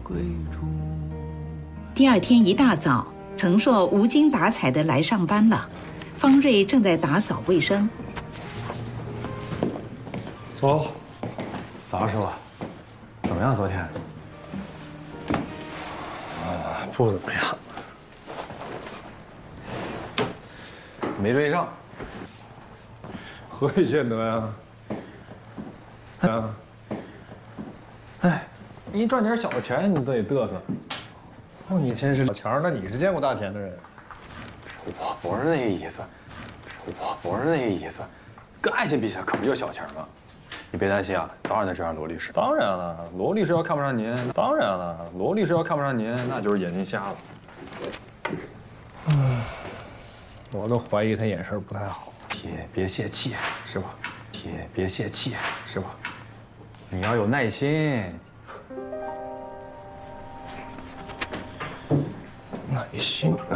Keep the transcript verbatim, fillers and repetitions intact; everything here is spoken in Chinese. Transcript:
第二天一大早，程硕无精打采地来上班了。方瑞正在打扫卫生。 走，早师傅，怎么样？昨天？ 啊，不怎么样。 没追上。 何以见得呀？啊！ 哎，你赚点小钱，你都得嘚瑟。 哦，你真是小强，那你是见过大钱的人。 我不是那个意思，我不是那个意思，跟爱情比起来，可不就是小钱吗？你别担心啊，早晚能追上罗律师。当然了，罗律师要看不上您，当然了，罗律师要看不上您，那就是眼睛瞎了。 嗯，我都怀疑他眼神不太好。 别别泄气，是吧？别别泄气，是吧？你要有耐心。 耐心。